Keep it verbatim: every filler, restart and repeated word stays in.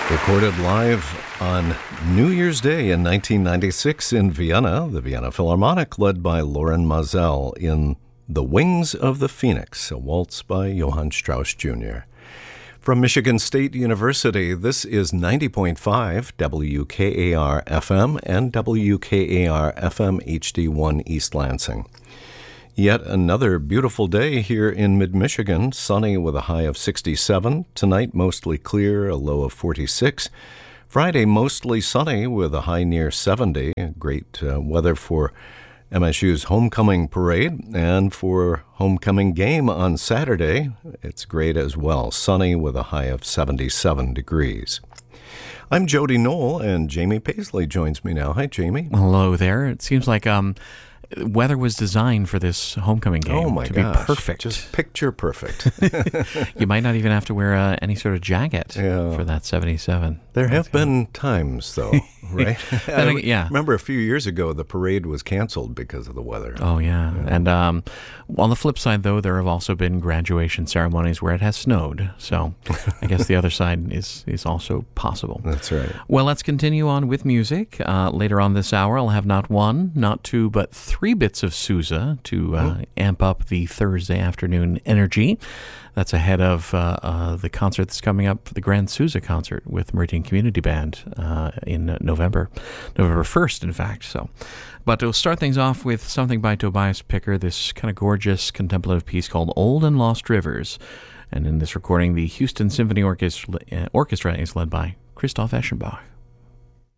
Recorded live on New Year's Day in nineteen ninety-six in Vienna, the Vienna Philharmonic, led by Loren Maazel in The Wings of the Phoenix, a waltz by Johann Strauss Junior From Michigan State University, this is ninety point five W K A R F M and W K A R F M H D one East Lansing. Yet another beautiful day here in mid-Michigan, sunny with a high of sixty-seven. Tonight, mostly clear, a low of forty-six. Friday, mostly sunny with a high near seventy. Great uh, weather for M S U's homecoming parade and for homecoming game on Saturday. It's great as well, sunny with a high of seventy-seven degrees. I'm Jody Knoll, and Jamie Paisley joins me now. Hi, Jamie. Hello there. It seems like um, weather was designed for this homecoming game oh my to gosh, be perfect. Just picture perfect. You might not even have to wear uh, any sort of jacket yeah. for that seventy-seven. There have been times, though, right? I yeah. remember a few years ago, the parade was canceled because of the weather. Oh, yeah. yeah. And um, on the flip side, though, there have also been graduation ceremonies where it has snowed. So I guess the other side is, is also possible. That's right. Well, let's continue on with music. Uh, later on this hour, I'll have not one, not two, but three bits of Sousa to uh, oh. amp up the Thursday afternoon energy. That's ahead of uh, uh, the concert that's coming up, the Grand Sousa concert with Meridian Community Band uh, in November, November first, in fact. So, but we'll start things off with something by Tobias Picker, this kind of gorgeous contemplative piece called Old and Lost Rivers. And in this recording, the Houston Symphony Orchestra, uh, Orchestra is led by Christoph Eschenbach.